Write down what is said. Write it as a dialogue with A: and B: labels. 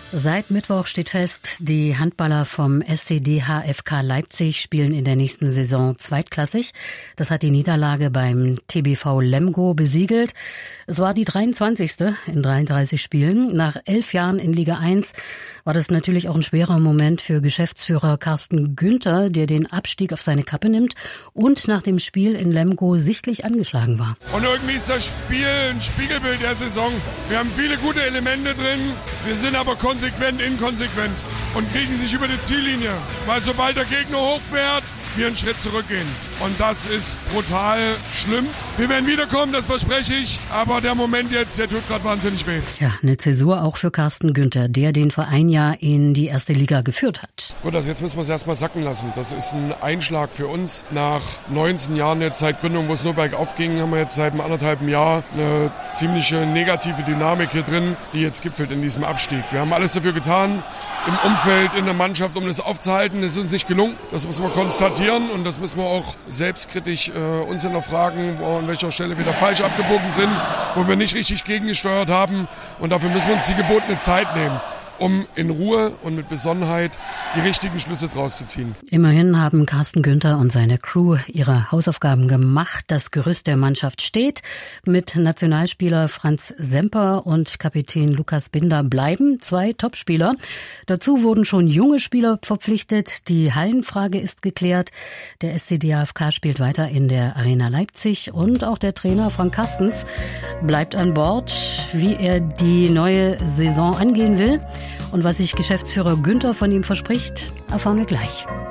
A: Seit Mittwoch steht fest, die Handballer vom SC DHFK Leipzig spielen in der nächsten Saison zweitklassig. Das hat die Niederlage beim TBV Lemgo besiegelt. Es war die 23. in 33 Spielen. Nach 11 Jahren in Liga 1 war das natürlich auch ein schwerer Moment für Geschäftsführer Carsten Günther, der den Abstieg auf seine Kappe nimmt und nach dem Spiel in Lemgo sichtlich angeschlagen war.
B: Und irgendwie ist das Spiel ein Spiegelbild der Saison. Wir haben viele gute Elemente drin, wir sind aber konsequent inkonsequent und kriegen sich über die Ziellinie. Weil sobald der Gegner hochfährt, wir einen Schritt zurückgehen. Und das ist brutal schlimm. Wir werden wiederkommen, das verspreche ich. Aber der Moment jetzt, der tut gerade wahnsinnig weh.
A: Ja, eine Zäsur auch für Carsten Günther, der den Verein ja in die erste Liga geführt hat.
B: Gut, jetzt müssen wir es erstmal sacken lassen. Das ist ein Einschlag für uns. Nach 19 Jahren jetzt seit Gründung, wo es nur bergauf ging, haben wir jetzt seit einem anderthalben Jahr eine ziemliche negative Dynamik hier drin, die jetzt gipfelt in diesem Abstieg. Wir haben alles dafür getan, im Umfeld, in der Mannschaft, um das aufzuhalten. Das ist uns nicht gelungen. Das müssen wir konstatieren und das müssen wir auch selbstkritisch uns hinterfragen, an welcher Stelle wir da falsch abgebogen sind, wo wir nicht richtig gegengesteuert haben. Und dafür müssen wir uns die gebotene Zeit nehmen, um in Ruhe und mit Besonnenheit die richtigen Schlüsse draus zu ziehen.
A: Immerhin haben Carsten Günther und seine Crew ihre Hausaufgaben gemacht. Das Gerüst der Mannschaft steht. Mit Nationalspieler Franz Semper und Kapitän Lukas Binder bleiben 2 Topspieler. Dazu wurden schon junge Spieler verpflichtet. Die Hallenfrage ist geklärt. Der SC DHFK spielt weiter in der Arena Leipzig und auch der Trainer Frank Carstens bleibt an Bord. Wie er die neue Saison angehen will und was sich Geschäftsführer Günther von ihm verspricht, erfahren wir gleich.